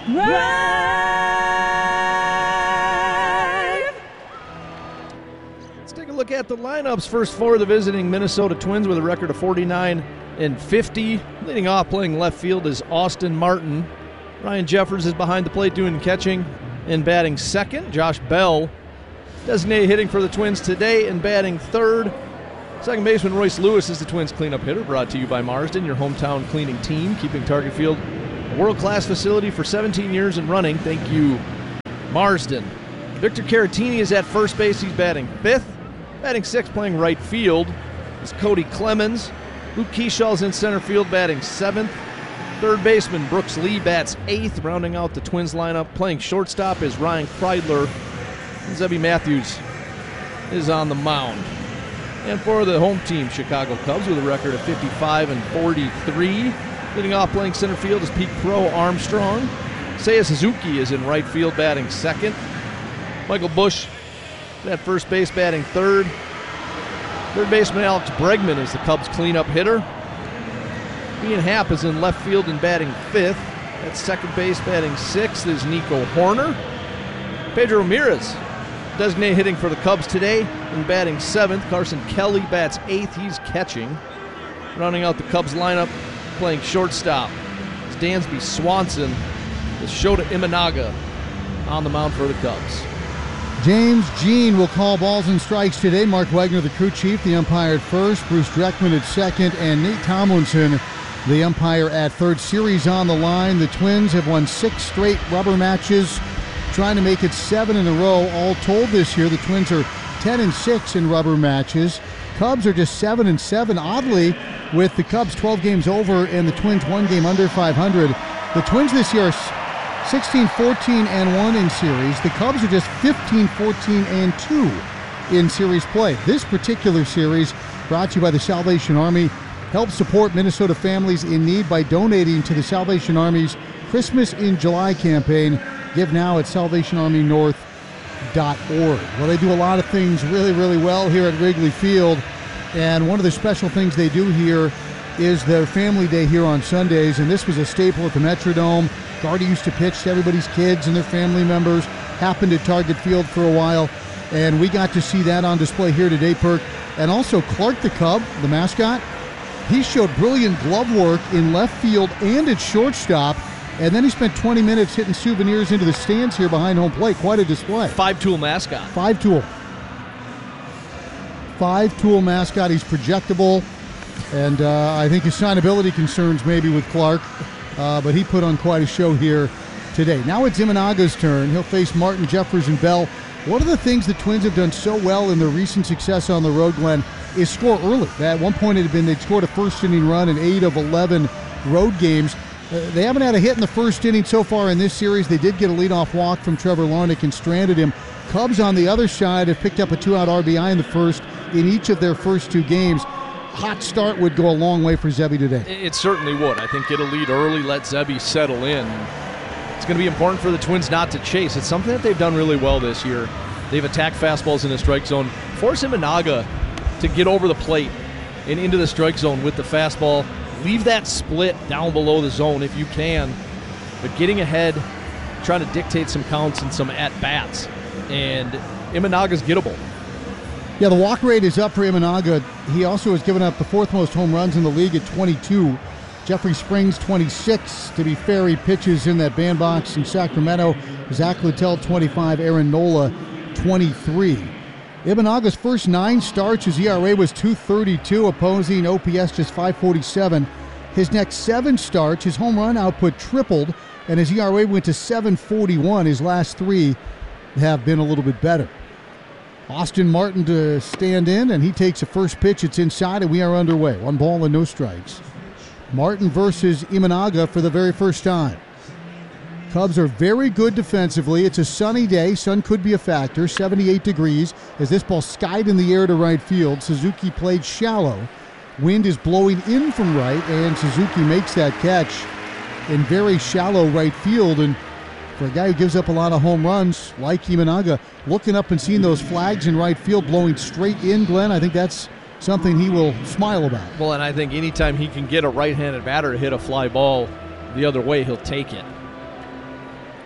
Drive! Let's take a look at the lineups. First four of the visiting Minnesota Twins with a record of 49 and 50. Leading off playing left field is Austin Martin. Ryan Jeffers is behind the plate doing catching and batting second. Josh Bell designated hitting for the Twins today and batting third. Second baseman Royce Lewis is the Twins cleanup hitter, brought to you by Marsden, your hometown cleaning team, keeping Target Field a world-class facility for 17 years and running. Thank you, Marsden. Victor Caratini is at first base. He's batting fifth. Batting sixth, playing right field, is Cody Clemens. Luke Keeshaw's in center field, batting seventh. Third baseman Brooks Lee bats eighth, rounding out the Twins lineup. Playing shortstop is Ryan Kreidler. Zebby Matthews is on the mound. And for the home team, Chicago Cubs, with a record of 55 and 43. Leading off playing center field is Pete Crow Armstrong. Seiya Suzuki is in right field, batting second. Michael Busch at first base, batting third. Third baseman Alex Bregman is the Cubs cleanup hitter. Ian Happ is in left field and batting fifth. At second base, batting sixth is Nico Horner. Pedro Ramirez designated hitting for the Cubs today and batting seventh. Carson Kelly bats eighth. He's catching. Rounding out the Cubs lineup, playing shortstop is Dansby Swanson with Shota Imanaga on the mound for the Cubs. James Jean will call balls and strikes today. Mark Wagner, the crew chief, the umpire at first. Bruce Dreckman at second. And Nate Tomlinson, the umpire at third. Series on the line. The Twins have won 6 straight rubber matches, trying to make it 7 in a row. All told this year, the Twins are 10-6 in rubber matches. Cubs are just 7-7. Oddly, with the Cubs 12 games over and the Twins 1 game under 500, the Twins this year are 16-14-1 in series. The Cubs are just 15-14-2 in series play. This particular series, brought to you by the Salvation Army, helps support Minnesota families in need by donating to the Salvation Army's Christmas in July campaign. Give now at salvationarmynorth.org. Well, they do a lot of things really, really well here at Wrigley Field, and one of the special things they do here is their Family Day here on Sundays, and this was a staple at the Metrodome. Gardy used to pitch to everybody's kids and their family members, happened at Target Field for a while, and we got to see that on display here today, Perk. And also Clark the Cub, the mascot, he showed brilliant glove work in left field and at shortstop. And then he spent 20 minutes hitting souvenirs into the stands here behind home plate. Quite a display. Five-tool mascot. Five-tool mascot. He's projectable. And I think his signability concerns maybe with Clark. But he put on quite a show here today. Now it's Imanaga's turn. He'll face Martin, Jeffers, and Bell. One of the things the Twins have done so well in their recent success on the road, Glenn, is score early. At one point it had been they'd scored a first-inning run in 8 of 11 road games. They haven't had a hit in the first inning so far in this series. They did get a leadoff walk from Trevor Larnach and stranded him. Cubs on the other side have picked up a 2-out RBI in the first in each of their first 2 games. Hot start would go a long way for Zebby today. It certainly would. I think get a lead early, let Zebby settle in. It's going to be important for the Twins not to chase. It's something that they've done really well this year. They've attacked fastballs in the strike zone. Force Imanaga to get over the plate and into the strike zone with the fastball. Leave that split down below the zone if you can. But getting ahead, trying to dictate some counts and some at-bats. And Imanaga's gettable. Yeah, the walk rate is up for Imanaga. He also has given up the 4th most home runs in the league at 22. Jeffrey Springs, 26. To be fair, he pitches in that bandbox in Sacramento. Zach Littell, 25. Aaron Nola, 23. Imanaga's first 9 starts, his ERA was .232, opposing OPS just .547. His next 7 starts, his home run output tripled, and his ERA went to .741. His last 3 have been a little bit better. Austin Martin to stand in, and he takes a first pitch. It's inside, and we are underway. 1 ball and no strikes. Martin versus Imanaga for the very first time. Cubs are very good defensively. It's a sunny day. Sun could be a factor. 78 degrees as this ball skied in the air to right field. Suzuki played shallow. Wind is blowing in from right, and Suzuki makes that catch in very shallow right field. And for a guy who gives up a lot of home runs, like Imanaga, looking up and seeing those flags in right field blowing straight in, Glenn, I think that's something he will smile about. Well, and I think anytime he can get a right-handed batter to hit a fly ball the other way, he'll take it.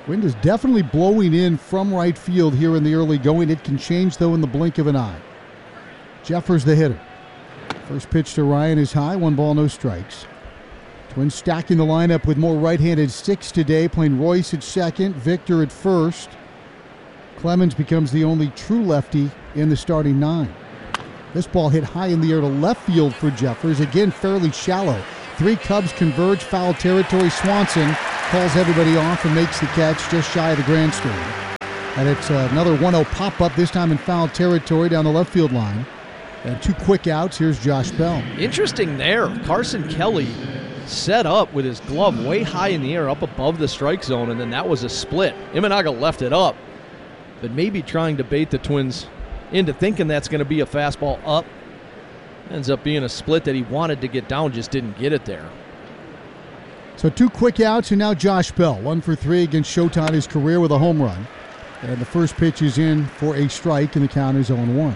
Wind is definitely blowing in from right field here in the early going. It can change, though, in the blink of an eye. Jeffers the hitter. First pitch to Ryan is high. 1 ball, no strikes. Twins stacking the lineup with more right-handed sticks today, playing Royce at second, Victor at first. Clemens becomes the only true lefty in the starting 9. This ball hit high in the air to left field for Jeffers. Again, fairly shallow. 3 Cubs converge, foul territory. Swanson calls everybody off and makes the catch just shy of the grandstand. And it's another 1-0 pop-up, this time in foul territory down the left field line. And 2 quick outs. Here's Josh Bell. Interesting there. Carson Kelly set up with his glove way high in the air up above the strike zone, and then that was a split. Imanaga left it up, but maybe trying to bait the Twins into thinking that's going to be a fastball up. Ends up being a split that he wanted to get down, just didn't get it there. So 2 quick outs, and now Josh Bell, 1 for 3 against Shota in his career with a home run. And the first pitch is in for a strike, and the count is 0-1.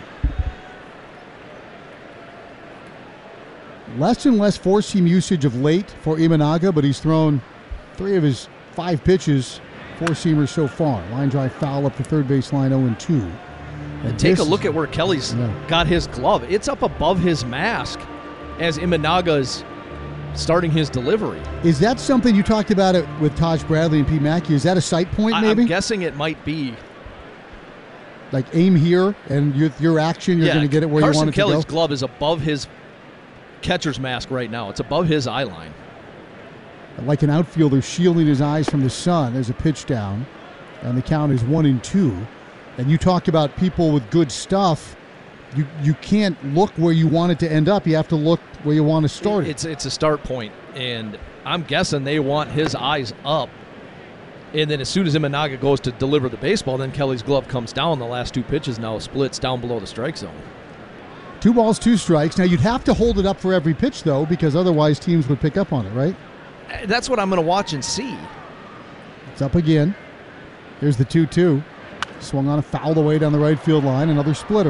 Less and less four-seam usage of late for Imanaga, but he's thrown 3 of his 5 pitches, four-seamers so far. Line drive foul up the third base line, 0-2. And take a look at where Kelly's got his glove. It's up above his mask as Imanaga is starting his delivery. Is that something you talked about it with Taj Bradley and Pete Mackey? Is that a sight point maybe? I'm guessing it might be. Like aim here, and with your action, you're going to get it where you want it to go? Carson Kelly's glove is above his catcher's mask right now. It's above his eye line. Like an outfielder shielding his eyes from the sun. There's a pitch down, and the count is 1-2. And you talk about people with good stuff. You can't look where you want it to end up. You have to look where you want to start it. It's a start point, and I'm guessing they want his eyes up. And then as soon as Imanaga goes to deliver the baseball, then Kelly's glove comes down. The last 2 pitches now splits down below the strike zone. 2 balls, 2 strikes. Now, you'd have to hold it up for every pitch, though, because otherwise teams would pick up on it, right? That's what I'm going to watch and see. It's up again. Here's the 2-2. Swung on a foul away down the right field line. Another splitter.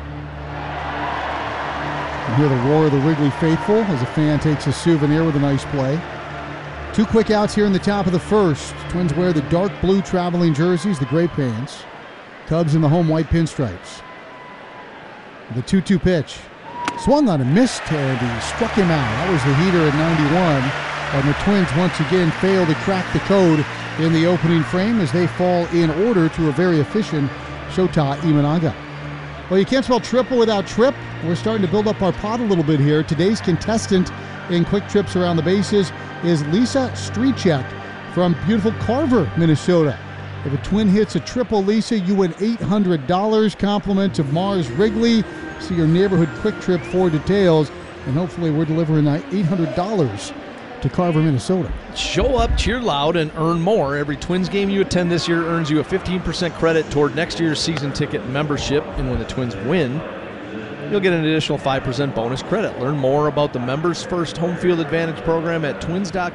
You hear the roar of the Wrigley faithful as a fan takes a souvenir with a nice play. 2 quick outs here in the top of the first. Twins wear the dark blue traveling jerseys, the gray pants. Cubs in the home white pinstripes. The 2-2 pitch. Swung on and missed, and he struck him out. That was the heater at 91. And the Twins once again fail to crack the code in the opening frame as they fall in order to a very efficient Shota Imanaga. Well, you can't spell triple without trip. We're starting to build up our pot a little bit here. Today's contestant in quick trips around the bases is Lisa Strichek from beautiful Carver, Minnesota. If a Twin hits a triple, Lisa, you win $800, compliments of Mars Wrigley. See your neighborhood quick trip for details, and hopefully we're delivering $800 to Carver, Minnesota. Show up, cheer loud, and earn more. Every Twins game you attend this year earns you a 15% credit toward next year's season ticket membership, and when the Twins win, you'll get an additional 5% bonus credit. Learn more about the Members First Home Field Advantage program at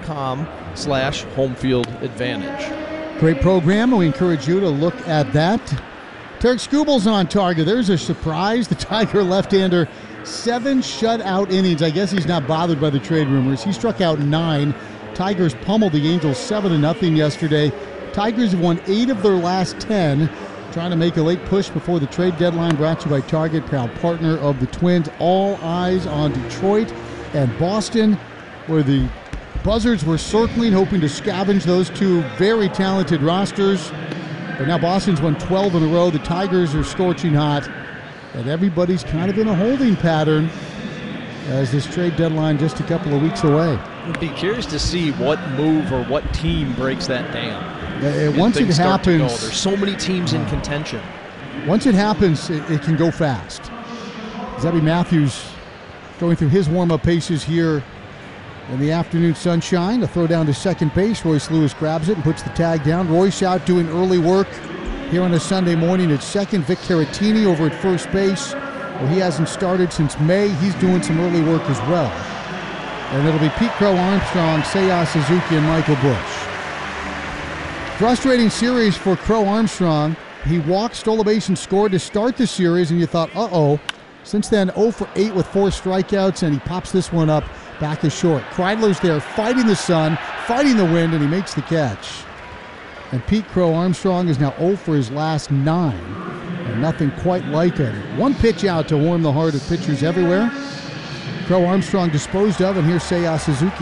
twins.com/homefieldadvantage. Great program, and we encourage you to look at that. Tarek Skubal's on target. There's a surprise. The Tiger left-hander, 7 shutout innings. I guess he's not bothered by the trade rumors. He struck out 9. Tigers pummeled the Angels 7-0 yesterday. Tigers have won 8 of their last 10. Trying to make a late push before the trade deadline, brought to you by Target, proud partner of the Twins. All eyes on Detroit and Boston, where the Buzzards were circling, hoping to scavenge those 2 very talented rosters. But now Boston's won 12 in a row. The Tigers are scorching hot. And everybody's kind of in a holding pattern as this trade deadline just a couple of weeks away. I'd be curious to see what move or what team breaks that dam. Once it happens, there's so many teams in contention. Once it happens, it can go fast. Zebby Matthews going through his warm-up paces here in the afternoon sunshine. A throw down to second base. Royce Lewis grabs it and puts the tag down. Royce out doing early work here on a Sunday morning at second. Vic Caratini over at first base, where he hasn't started since May. He's doing some early work as well. And it'll be Pete Crow Armstrong, Seiya Suzuki, and Michael Busch. Frustrating series for Crow Armstrong. He walked, stole a base, and scored to start the series, and you thought, uh-oh. Since then, 0 for 8 with 4 strikeouts, and he pops this one up back to short. Kreidler's there fighting the sun, fighting the wind, and he makes the catch. And Pete Crow Armstrong is now 0 for his last 9. And nothing quite like it. One pitch out to warm the heart of pitchers everywhere. Crow Armstrong disposed of, and here's Seiya Suzuki.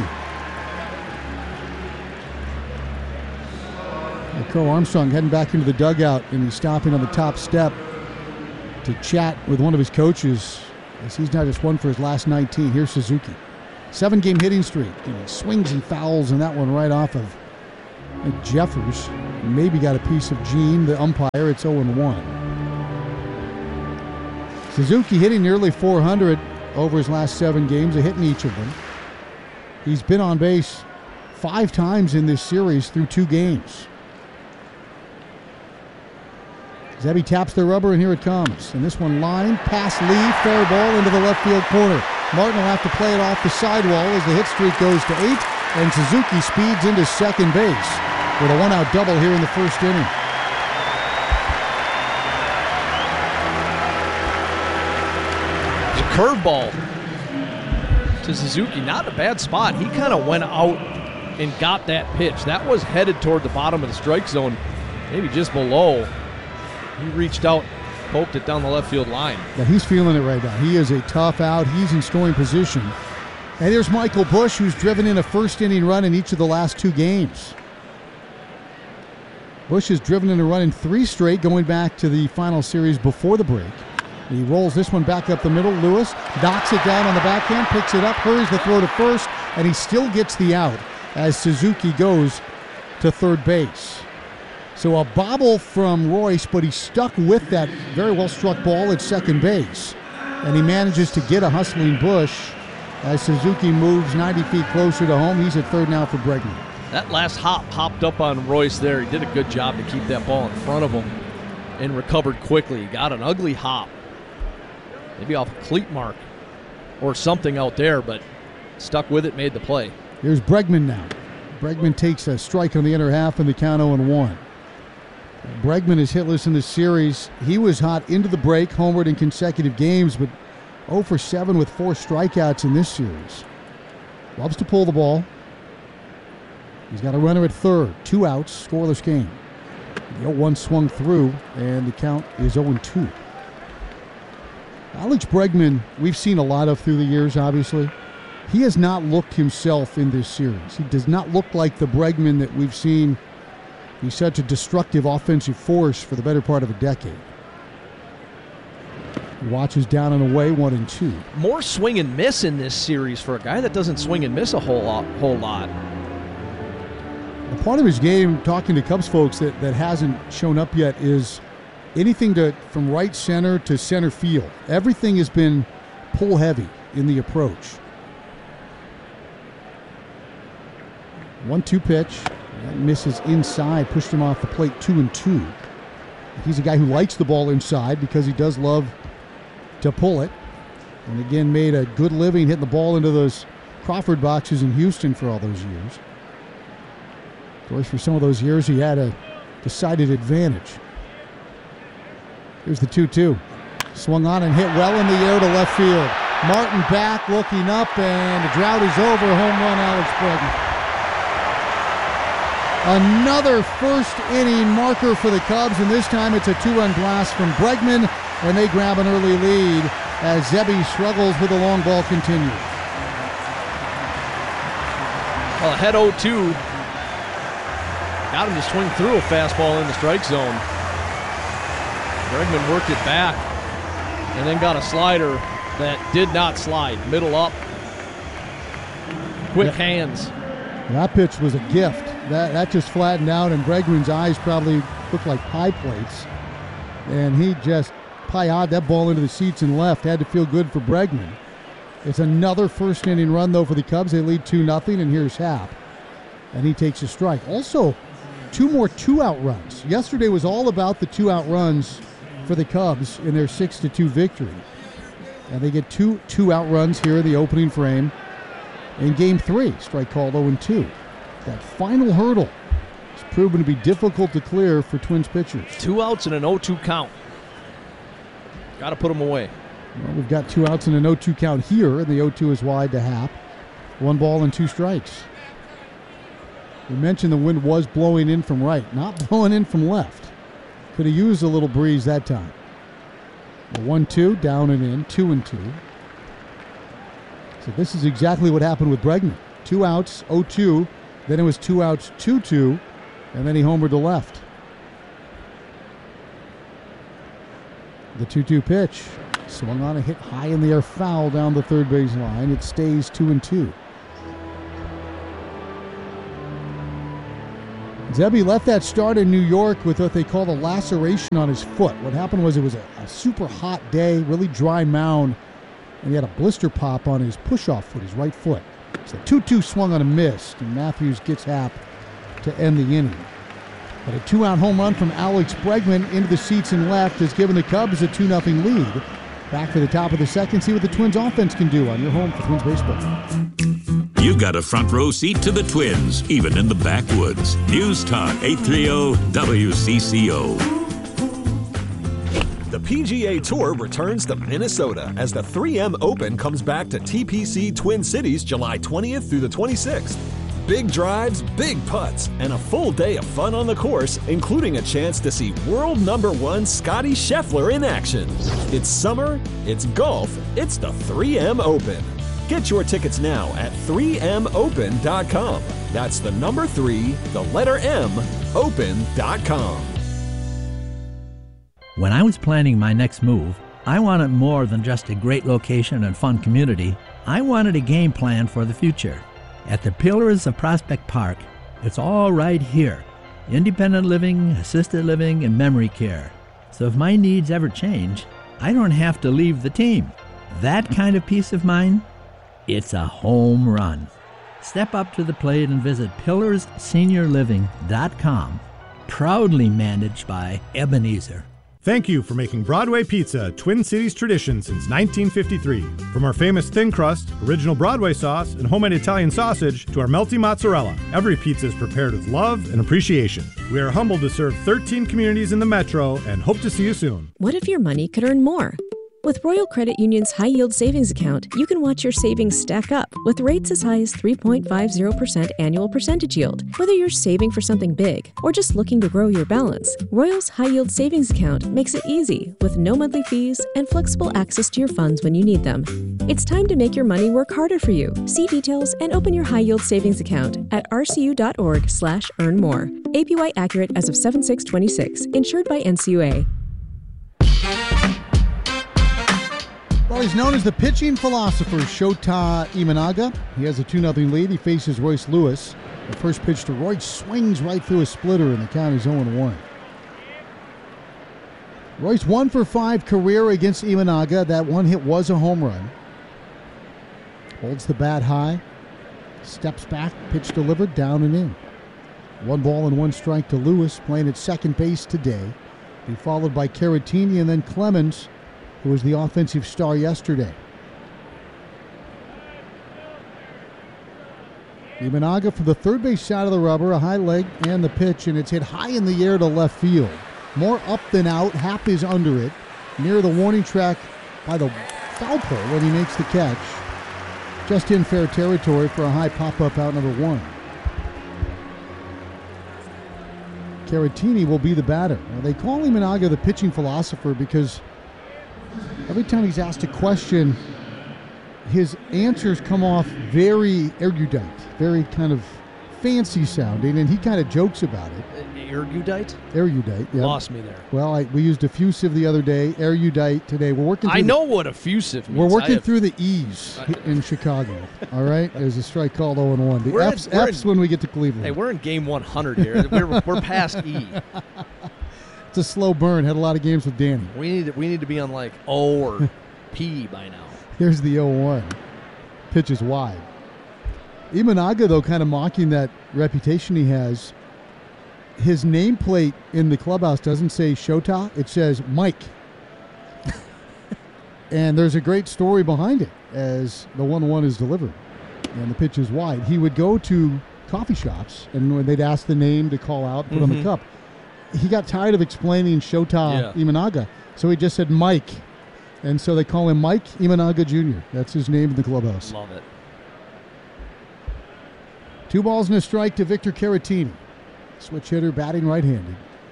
And Crow Armstrong heading back into the dugout, and he's stopping on the top step to chat with one of his coaches, as he's now just 1 for his last 19. Here's Suzuki. 7-game hitting streak. And he swings and fouls, and that one right off of Jeffers. Maybe got a piece of Gene, the umpire. It's 0-1. Suzuki hitting nearly 400 over his last 7 games, a hit in each of them. He's been on base 5 times in this series through 2 games. Zebby taps the rubber, and here it comes. And this one lined past Lee, fair ball into the left field corner. Martin will have to play it off the sidewall as the hit streak goes to 8, and Suzuki speeds into second base with a 1-out double here in the first inning. Curveball to Suzuki. Not a bad spot. He kind of went out and got that pitch. That was headed toward the bottom of the strike zone, maybe just below. He reached out, poked it down the left field line. Yeah, he's feeling it right now. He is a tough out. He's in scoring position. And there's Michael Busch, who's driven in a first-inning run in each of the last 2 games. Busch has driven in a run in 3 straight, going back to the final series before the break. He rolls this one back up the middle. Lewis knocks it down on the backhand, picks it up, hurries the throw to first, and he still gets the out as Suzuki goes to third base. So a bobble from Royce, but he stuck with that very well-struck ball at second base. And he manages to get a hustling Busch as Suzuki moves 90 feet closer to home. He's at third now for Bregman. That last hop popped up on Royce there. He did a good job to keep that ball in front of him and recovered quickly. He got an ugly hop. Maybe off a cleat mark or something out there, but stuck with it, made the play. Here's Bregman now. Bregman takes a strike on the inner half and the count 0-1. Bregman is hitless in this series. He was hot into the break, homered in consecutive games, but 0 for 7 with 4 strikeouts in this series. Loves to pull the ball. He's got a runner at third. 2 outs, scoreless game. The 0-1 swung through, and the count is 0-2. Alex Bregman, we've seen a lot of through the years, obviously. He has not looked himself in this series. He does not look like the Bregman that we've seen. He's such a destructive offensive force for the better part of a decade. He watches down and away, 1-2. More swing and miss in this series for a guy that doesn't swing and miss a whole lot. A part of his game, talking to Cubs folks, that hasn't shown up yet is anything from right center to center field. Everything has been pull heavy in the approach. 1-2 pitch. That misses inside, pushed him off the plate 2-2. He's a guy who likes the ball inside because he does love to pull it. And again, made a good living hitting the ball into those Crawford boxes in Houston for all those years. Of course, for some of those years, he had a decided advantage. Here's the 2-2. Swung on and hit well in the air to left field. Martin back, looking up, and the drought is over. Home run, Alex Bregman. Another first-inning marker for the Cubs, and this time it's a 2-run blast from Bregman, and they grab an early lead as Zebby struggles with the long ball continues. Well, ahead 0-2. Got him to swing through a fastball in the strike zone. Bregman worked it back and then got a slider that did not slide. Middle up. Quick hands. That pitch was a gift. That just flattened out, and Bregman's eyes probably looked like pie plates. And he just pie-eyed that ball into the seats and left. Had to feel good for Bregman. It's another first-inning run, though, for the Cubs. They lead 2-0, and here's Happ. And he takes a strike. Also, 2 more 2-out runs. Yesterday was all about the 2-out runs for the Cubs in their 6-2 victory. And they get 2 2-out runs here in the opening frame in Game 3. Strike called 0-2. That final hurdle has proven to be difficult to clear for Twins pitchers. 2 outs and an 0-2 count. Got to put them away. Well, we've got 2 outs and an 0-2 count here, and the 0-2 is wide to Happ. 1 ball and 2 strikes. We mentioned the wind was blowing in from right, not blowing in from left. Could have used a little breeze that time. A 1-2, down and in, 2-2. So this is exactly what happened with Bregman. 2 outs, 0-2. Then it was 2 outs, 2-2. And then he homered to left. The 2-2 pitch. Swung on a hit high in the air, foul down the third base line. It stays 2-2. Zebby left that start in New York with what they call a laceration on his foot. What happened was it was a super hot day, really dry mound, and he had a blister pop on his push-off foot, his right foot. So 2-2 swung on a miss, and Matthews gets Happ to end the inning. But a 2-out home run from Alex Bregman into the seats and left has given the Cubs a 2-0 lead. Back to the top of the second, see what the Twins offense can do on your home for Twins baseball. You got a front row seat to the Twins, even in the backwoods. News Talk 830 WCCO. The PGA Tour returns to Minnesota as the 3M Open comes back to TPC Twin Cities July 20th through the 26th. Big drives, big putts, and a full day of fun on the course, including a chance to see world #1 Scottie Scheffler in action. It's summer, it's golf, it's the 3M Open. Get your tickets now at 3mopen.com. That's the number 3, the letter M, open.com. When I was planning my next move, I wanted more than just a great location and fun community. I wanted a game plan for the future. At the Pillars of Prospect Park, it's all right here. Independent living, assisted living, and memory care. So if my needs ever change, I don't have to leave the team. That kind of peace of mind, it's a home run. Step up to the plate and visit pillarsseniorliving.com. Proudly managed by Ebenezer. Thank you for making Broadway Pizza a Twin Cities tradition since 1953. From our famous thin crust, original Broadway sauce, and homemade Italian sausage to our melty mozzarella, every pizza is prepared with love and appreciation. We are humbled to serve 13 communities in the metro and hope to see you soon. What if your money could earn more? With Royal Credit Union's high-yield savings account, you can watch your savings stack up with rates as high as 3.50% annual percentage yield. Whether you're saving for something big or just looking to grow your balance, Royal's high-yield savings account makes it easy with no monthly fees and flexible access to your funds when you need them. It's time to make your money work harder for you. See details and open your high-yield savings account at rcu.org/earnmore. APY accurate as of 7/6/26. Insured by NCUA. Well, he's known as the pitching philosopher, Shota Imanaga. He has a 2-0 lead. He faces Royce Lewis. The first pitch to Royce swings right through a splitter, and the count is 0-1. Royce 1 for 5 career against Imanaga. That one hit was a home run. Holds the bat high. Steps back. Pitch delivered. Down and in. 1 ball and 1 strike to Lewis, playing at second base today. Be followed by Caratini and then Clemens, who was the offensive star yesterday. Imanaga for the third base side of the rubber, a high leg and the pitch, and it's hit high in the air to left field. More up than out. Happ is under it, near the warning track by the foul pole when he makes the catch. Just in fair territory for a high pop-up out number 1. Caratini will be the batter. Now, they call Imanaga the pitching philosopher because every time he's asked a question, his answers come off very erudite, very kind of fancy sounding, and he kind of jokes about it. Erudite? Erudite, yeah. Lost me there. Well, we used effusive the other day, erudite today. We're working. I know what effusive means. We're working through the E's in Chicago. All right, there's a strike called 0-1. The F's when we get to Cleveland. Hey, we're in game 100 here. we're past E. It's a slow burn. Had a lot of games with Danny. We need to be on like O or P by now. Here's the 0-1. Pitch is wide. Imanaga, though, kind of mocking that reputation he has. His nameplate in the clubhouse doesn't say Shota. It says Mike. And there's a great story behind it as the 1-1 is delivered and the pitch is wide. He would go to coffee shops, and when they'd ask the name to call out, put on the cup, he got tired of explaining Shota Imanaga, so he just said Mike. And so they call him Mike Imanaga Jr. That's his name in the clubhouse. Love it. 2 balls and a strike to Victor Caratini. Switch hitter, batting right-handed.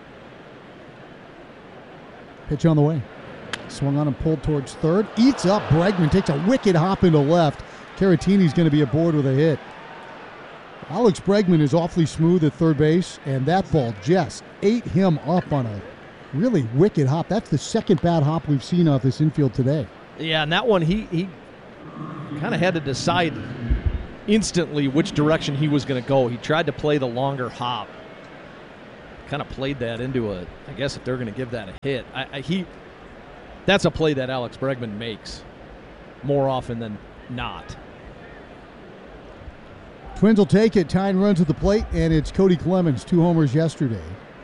Pitch on the way. Swung on and pulled towards third. Eats up Bregman. Takes a wicked hop into left. Caratini's going to be aboard with a hit. Alex Bregman is awfully smooth at third base, and that ball just ate him up on a really wicked hop. That's the second bad hop we've seen off this infield today. Yeah, and that one, he kind of had to decide instantly which direction he was going to go. He tried to play the longer hop. Kind of played that into a, I guess if they're going to give that a hit. That's a play that Alex Bregman makes more often than not. Twins will take it. Tying runs at the plate, and it's Cody Clemens, 2 homers yesterday.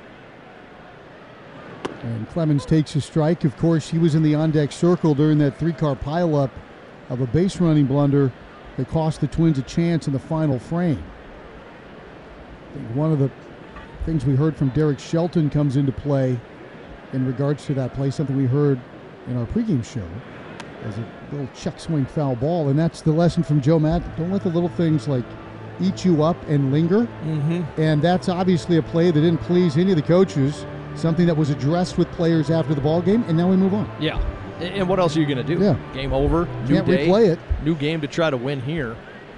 And Clemens takes a strike. Of course, he was in the on-deck circle during that 3-car pileup of a base-running blunder that cost the Twins a chance in the final frame. I think one of the things we heard from Derek Shelton comes into play in regards to that play, something we heard in our pregame show as a little check swing foul ball, and that's the lesson from Joe Maddon. Don't let the little things like eat you up and linger. And that's obviously a play that didn't please any of the coaches, something that was addressed with players after the ball game, and now we move on. Yeah, and what else are you going to do? Yeah. Game over, new Can't day, replay it. New game to try to win here.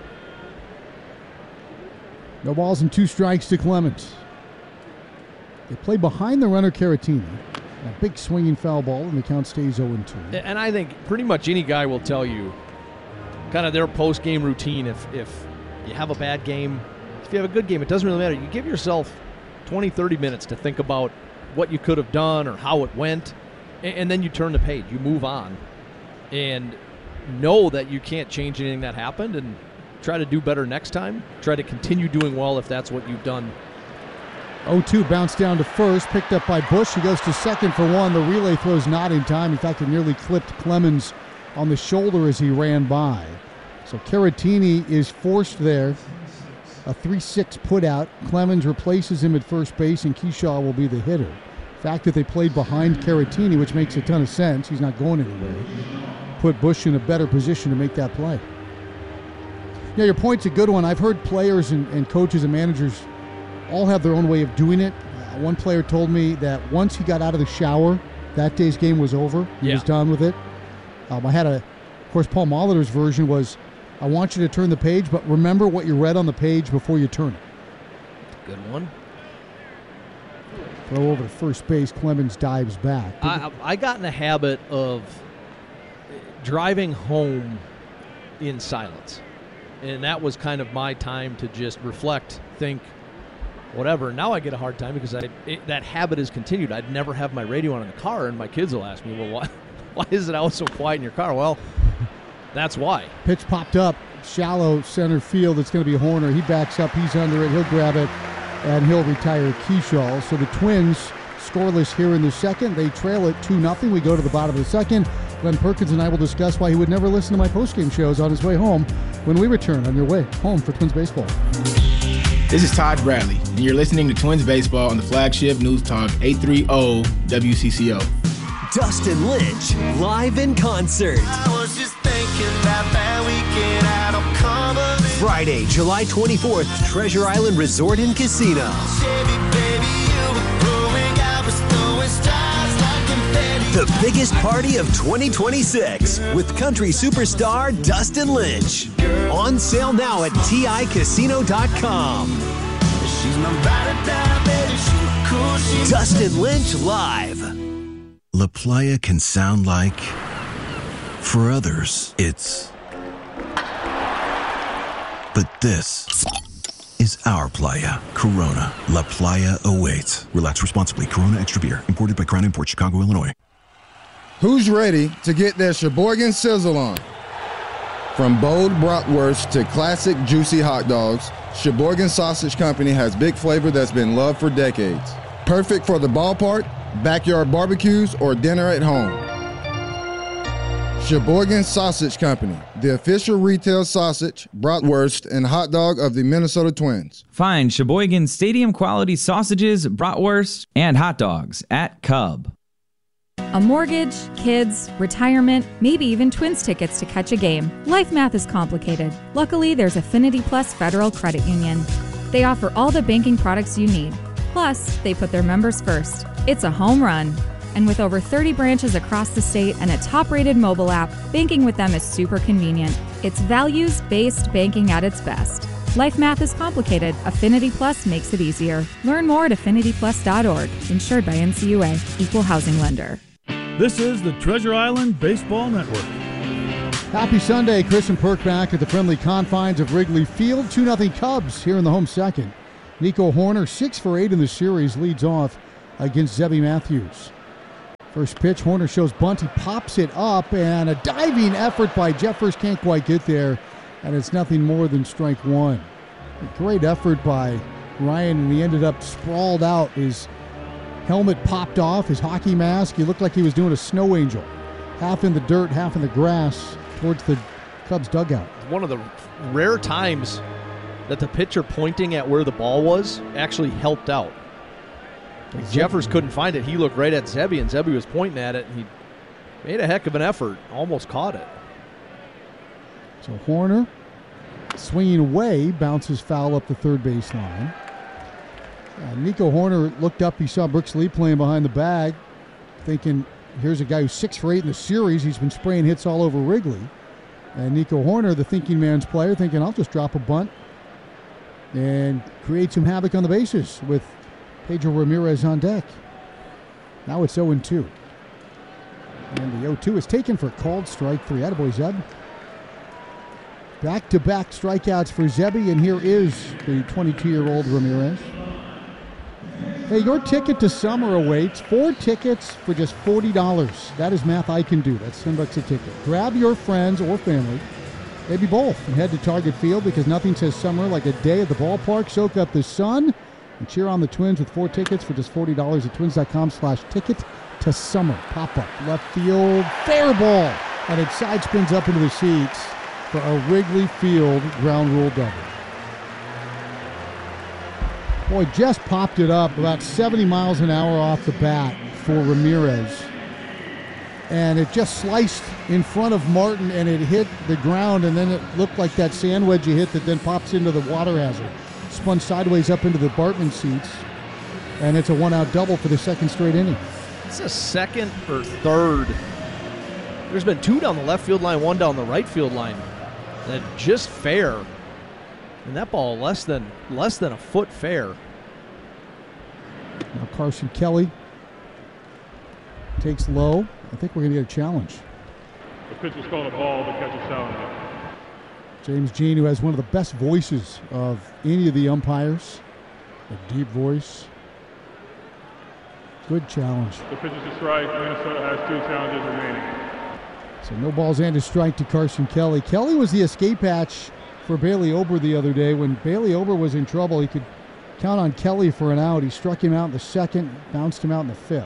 No balls and 2 strikes to Clemens. They play behind the runner Caratini. A big swinging foul ball, and the count stays 0-2. And I think pretty much any guy will tell you kind of their post-game routine. If you have a bad game, if you have a good game, it doesn't really matter. You give yourself 20, 30 minutes to think about what you could have done or how it went, and then you turn the page. You move on and know that you can't change anything that happened and try to do better next time. Try to continue doing well if that's what you've done. 0-2, bounced down to first, picked up by Bush. He goes to second for 1. The relay throws not in time. In fact, it nearly clipped Clemens on the shoulder as he ran by. So Caratini is forced there. A 3-6 put out. Clemens replaces him at first base, and Keyshaw will be the hitter. The fact that they played behind Caratini, which makes a ton of sense, he's not going anywhere, put Bush in a better position to make that play. Yeah, your point's a good one. I've heard players and coaches and managers all have their own way of doing it. One player told me that once he got out of the shower, that day's game was over. He was done with it. I had of course, Paul Molitor's version was, I want you to turn the page, but remember what you read on the page before you turn it. Good one. Throw over to first base. Clemens dives back. I got in the habit of driving home in silence. And that was kind of my time to just reflect, think, whatever. Now I get a hard time because that habit has continued. I'd never have my radio on in the car, and my kids will ask me, well, why is it always so quiet in your car? Well, that's why. Pitch popped up, shallow center field. It's going to be Horner. He backs up. He's under it. He'll grab it, and he'll retire Keyshaw. So the Twins scoreless here in the second. They trail it 2-0. We go to the bottom of the second. Glenn Perkins and I will discuss why he would never listen to my postgame shows on his way home when we return on your way home for Twins Baseball. This is Todd Bradley, and you're listening to Twins Baseball on the flagship News Talk 830 WCCO. Dustin Lynch, live in concert. I was just thinking about that weekend out on Cumberland. Friday, July 24th, Treasure Island Resort and Casino. Chevy, baby, you were growing, I was throwing stars like confetti. The biggest party of 2026 with country superstar Dustin Lynch. On sale now at TICasino.com. She's my ride or die, baby, she's cool, she's Dustin Lynch live. La Playa can sound like, for others, it's, but this is our playa. Corona. La Playa awaits. Relax responsibly. Corona Extra Beer. Imported by Crown Imports, Chicago, Illinois. Who's ready to get their Sheboygan Sizzle on? From bold bratwurst to classic juicy hot dogs, Sheboygan Sausage Company has big flavor that's been loved for decades. Perfect for the ballpark, backyard barbecues, or dinner at home. Sheboygan Sausage Company, the official retail sausage, bratwurst, and hot dog of the Minnesota Twins. Find Sheboygan stadium quality sausages, bratwurst, and hot dogs at Cub. A mortgage, kids, retirement, maybe even Twins tickets to catch a game. Life math is complicated. Luckily, there's Affinity Plus Federal Credit Union. They offer all the banking products you need. Plus, they put their members first. It's a home run. And with over 30 branches across the state and a top-rated mobile app, banking with them is super convenient. It's values-based banking at its best. Life math is complicated. Affinity Plus makes it easier. Learn more at affinityplus.org. Insured by NCUA. Equal housing lender. This is the Treasure Island Baseball Network. Happy Sunday. Chris and Perk back at the friendly confines of Wrigley Field. 2-0 Cubs here in the home second. Nico Horner, 6 for 8 in the series, leads off against Zebby Matthews. First pitch, Horner shows bunt. He pops it up, and a diving effort by Jeffers can't quite get there, and it's nothing more than strike one. A great effort by Ryan, and he ended up sprawled out. His helmet popped off, his hockey mask. He looked like he was doing a snow angel. Half in the dirt, half in the grass towards the Cubs dugout. One of the rare times that the pitcher pointing at where the ball was actually helped out. Like Jeffers couldn't find it. He looked right at Zebby, and Zebby was pointing at it, and he made a heck of an effort. Almost caught it. So Horner swinging away, bounces foul up the third base line. Nico Horner looked up. He saw Brooks Lee playing behind the bag, thinking, here's a guy who's 6 for 8 in the series. He's been spraying hits all over Wrigley. And Nico Horner, the thinking man's player, thinking, I'll just drop a bunt and create some havoc on the bases with Pedro Ramirez on deck. Now it's 0-2. And the 0-2 is taken for called strike 3. Attaboy, Zeb. Back-to-back strikeouts for Zebby, and here is the 22-year-old Ramirez. Hey, your ticket to summer awaits. 4 tickets for just $40. That is math I can do. That's $10 a ticket. Grab your friends or family, maybe both, and head to Target Field because nothing says summer like a day at the ballpark. Soak up the sun and cheer on the Twins with 4 tickets for just $40 at twins.com/ticket to summer. Pop-up, left field, fair ball, and it side spins up into the seats for a Wrigley Field ground rule double. Boy, just popped it up about 70 miles an hour off the bat for Ramirez. And it just sliced in front of Martin, and it hit the ground, and then it looked like that sand wedge you hit that then pops into the water hazard. Spun sideways up into the Bartman seats, and it's a one-out double for the second straight inning. It's a second or third. There's been 2 down the left field line, 1 down the right field line. And just fair. And that ball less than a foot fair. Now Carson Kelly takes low. I think we're going to get a challenge. The pitch was called a ball, the catch is sound. James Jean, who has one of the best voices of any of the umpires. A deep voice. Good challenge. The pitch is a strike. Minnesota has 2 challenges remaining. So no balls and a strike to Carson Kelly. Kelly was the escape hatch for Bailey Ober the other day. When Bailey Ober was in trouble, he could count on Kelly for an out. He struck him out in the second, bounced him out in the 5th.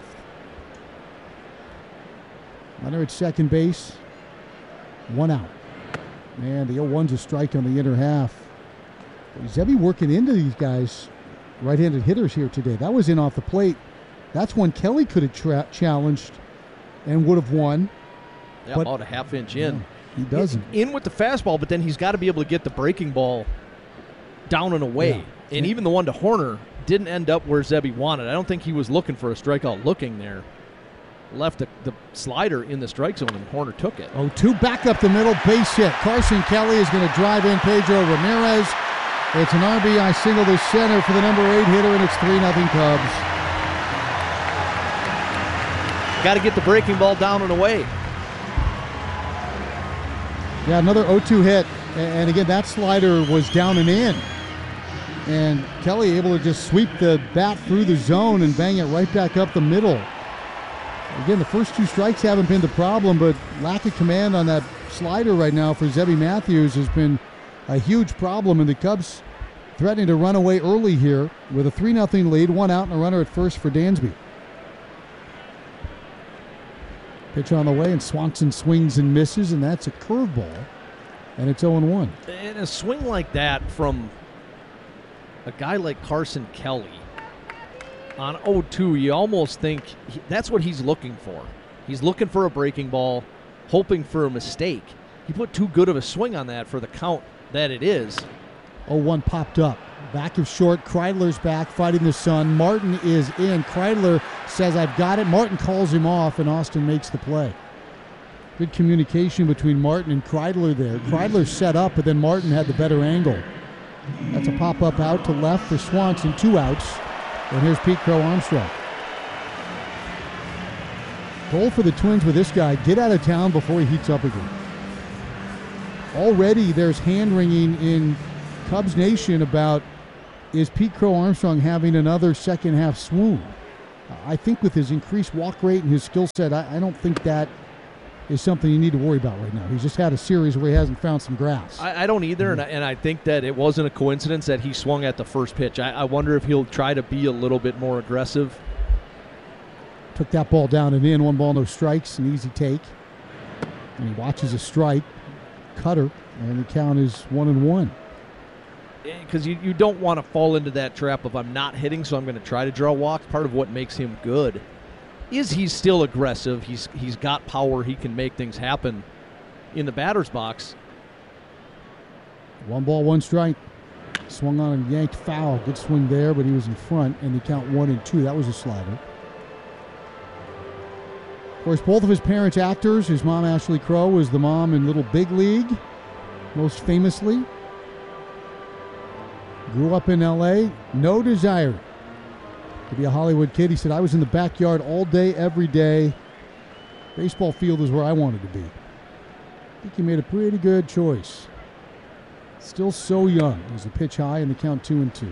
Runner at second base, 1 out. Man, the 0-1's a strike on the inner half. Zebby working into these guys, right-handed hitters here today. That was in off the plate. That's one Kelly could have challenged and would have won. Yeah, but about a half-inch in. He doesn't. In with the fastball, but then he's got to be able to get the breaking ball down and away. Yeah. And even the one to Horner didn't end up where Zebby wanted. I don't think he was looking for a strikeout looking there. Left the slider in the strike zone, and Horner took it. 0-2 back up the middle, base hit. Carson Kelly is going to drive in Pedro Ramirez. It's an RBI single to center for the number 8 hitter, and it's 3-0 Cubs. Got to get the breaking ball down and away. Yeah, another 0-2 hit. And again, that slider was down and in. And Kelly able to just sweep the bat through the zone and bang it right back up the middle. Again, the first 2 strikes haven't been the problem, but lack of command on that slider right now for Zebby Matthews has been a huge problem. And the Cubs threatening to run away early here with a 3-0 lead, 1 out and a runner at first for Dansby. Pitch on the way, and Swanson swings and misses, and that's a curveball, and it's 0-1. And a swing like that from a guy like Carson Kelly on 0-2, you almost think that's what he's looking for. He's looking for a breaking ball, hoping for a mistake. He put too good of a swing on that for the count that it is. 0-1 popped up. Back of short. Kreidler's back fighting the sun. Martin is in. Kreidler says, I've got it. Martin calls him off, and Austin makes the play. Good communication between Martin and Kreidler there. Kreidler set up, but then Martin had the better angle. That's a pop-up out to left for Swanson. 2 outs. And here's Pete Crow Armstrong. Goal for the Twins with this guy. Get out of town before he heats up again. Already there's hand-wringing in Cubs Nation about, is Pete Crow Armstrong having another second-half swoon? I think with his increased walk rate and his skill set, I don't think that is something you need to worry about right now. He's just had a series where he hasn't found some grass. I don't either, and I think that it wasn't a coincidence that he swung at the first pitch. I wonder if he'll try to be a little bit more aggressive. Took that ball down and in. 1 ball, no strikes. An easy take. And he watches a strike. Cutter. And the count is 1-1. Because you don't want to fall into that trap of I'm not hitting, so I'm going to try to draw walks. Part of what makes him good is he's still aggressive. He's got power. He can make things happen in the batter's box. 1 ball, 1 strike. Swung on and yanked foul. Good swing there, but he was in front, and the count 1-2. That was a slider. Of course, both of his parents actors. His mom, Ashley Crow, was the mom in Little Big League, most famously. Grew up in L.A., no desire to be a Hollywood kid. He said, I was in the backyard all day, every day. Baseball field is where I wanted to be. I think he made a pretty good choice. Still so young. There's the pitch high and the count 2-2.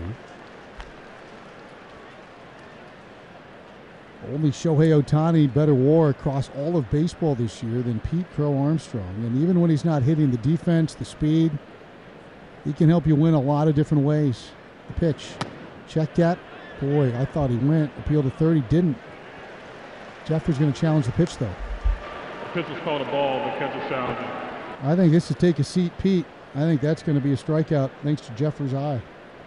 Only Shohei Ohtani better WAR across all of baseball this year than Pete Crow Armstrong. And even when he's not hitting, the defense, the speed, he can help you win a lot of different ways. The pitch. Check that. Boy, I thought he went. Appeal to third. He didn't. Jeffers going to challenge the pitch, though. The pitch is called a ball. The catch is challenging. I think this is take a seat, Pete. I think that's going to be a strikeout thanks to Jeffers' eye.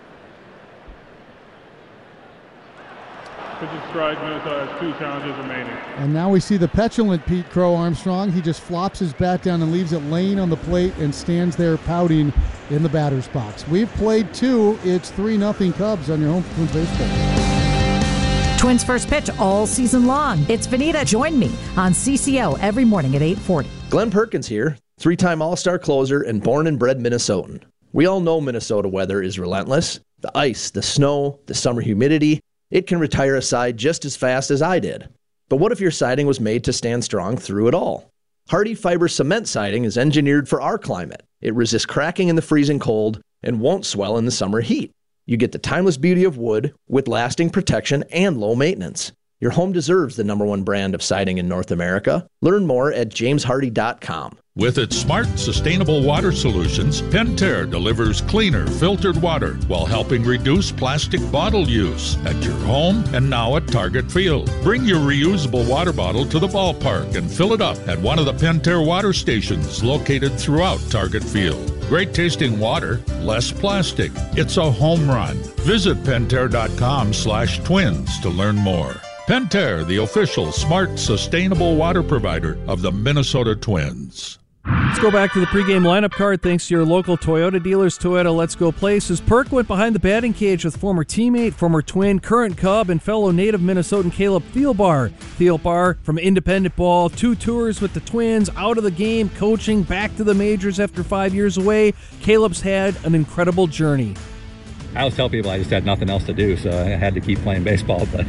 Pitch is strike. Minnesota has 2 challenges remaining. And now we see the petulant Pete Crow Armstrong. He just flops his bat down and leaves it laying on the plate and stands there pouting in the batter's box. We've played 2. It's 3-0 Cubs on your home for Twins baseball. Twins first pitch all season long. It's Vanita. Join me on CCO every morning at 8:40. Glenn Perkins here, 3-time All-Star closer and born and bred Minnesotan. We all know Minnesota weather is relentless. The ice, the snow, the summer humidity, it can retire a side just as fast as I did. But what if your siding was made to stand strong through it all? Hardy Fiber Cement Siding is engineered for our climate. It resists cracking in the freezing cold and won't swell in the summer heat. You get the timeless beauty of wood with lasting protection and low maintenance. Your home deserves the #1 brand of siding in North America. Learn more at jameshardy.com. With its smart, sustainable water solutions, Pentair delivers cleaner, filtered water while helping reduce plastic bottle use at your home and now at Target Field. Bring your reusable water bottle to the ballpark and fill it up at one of the Pentair water stations located throughout Target Field. Great tasting water, less plastic. It's a home run. Visit Pentair.com/twins to learn more. Pentair, the official smart, sustainable water provider of the Minnesota Twins. Let's go back to the pregame lineup card thanks to your local Toyota dealers. Toyota Let's Go Places. Perk went behind the batting cage with former teammate, former Twin, current Cub, and fellow native Minnesotan Caleb Thielbar. Thielbar from independent ball, 2 tours with the Twins, out of the game, coaching, back to the majors after 5 years away. Caleb's had an incredible journey. I always tell people I just had nothing else to do, so I had to keep playing baseball. But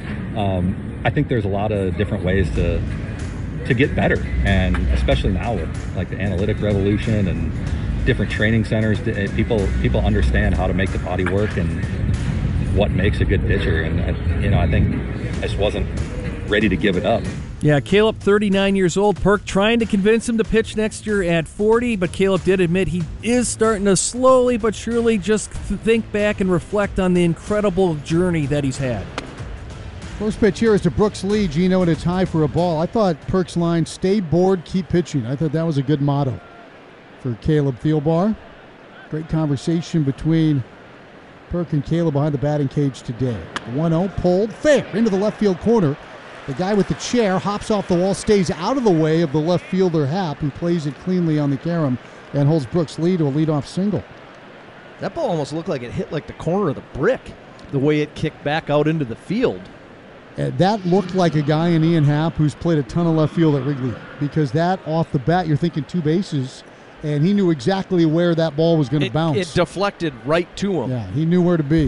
I think there's a lot of different ways to get better, and especially now with like the analytic revolution and different training centers, people understand how to make the body work and what makes a good pitcher. And I think I just wasn't ready to give it up. Yeah, Caleb, 39 years old. Perk trying to convince him to pitch next year at 40, but Caleb did admit he is starting to slowly but surely just think back and reflect on the incredible journey that he's had. First pitch here is to Brooks Lee, Gino, and it's high for a ball. I thought Perk's line, stay bored, keep pitching. I thought that was a good motto for Caleb Thielbar. Great conversation between Perk and Caleb behind the batting cage today. 1-0 pulled, fair, into the left field corner. The guy with the chair hops off the wall, stays out of the way of the left fielder Happ, who plays it cleanly on the carom and holds Brooks Lee to a leadoff single. That ball almost looked like it hit like the corner of the brick, the way it kicked back out into the field. That looked like a guy in Ian Happ who's played a ton of left field at Wrigley, because that off the bat, you're thinking 2 bases, and he knew exactly where that ball was going to bounce. It deflected right to him. Yeah, he knew where to be.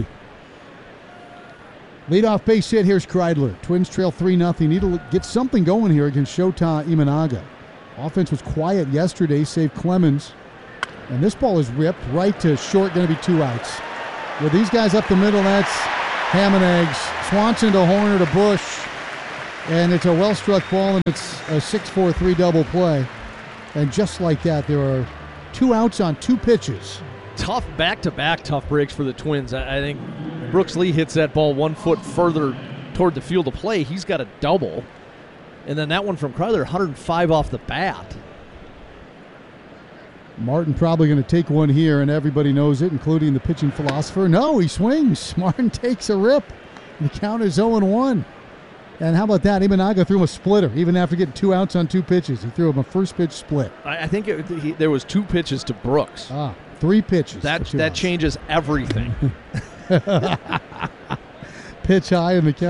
Leadoff base hit, here's Kreidler. Twins trail 3-0. Need to get something going here against Shota Imanaga. Offense was quiet yesterday, save Clemens. And this ball is ripped right to short, going to be 2 outs. With these guys up the middle, that's ham and eggs. Swanson to Horner to Bush. And it's a well-struck ball, and it's a 6-4-3 double play. And just like that, there are 2 outs on 2 pitches. Tough back-to-back tough breaks for the Twins. I think Brooks Lee hits that ball 1 foot further toward the field of play. He's got a double. And then that one from Kreidler, 105 off the bat. Martin probably going to take one here, and everybody knows it, including the pitching philosopher. No, he swings. Martin takes a rip. The count is 0-1. And how about that? Imanaga threw him a splitter, even after getting 2 outs on 2 pitches. He threw him a first pitch split. I think there was 2 pitches to Brooks. 3 pitches. That changes everything. Pitch high in the count.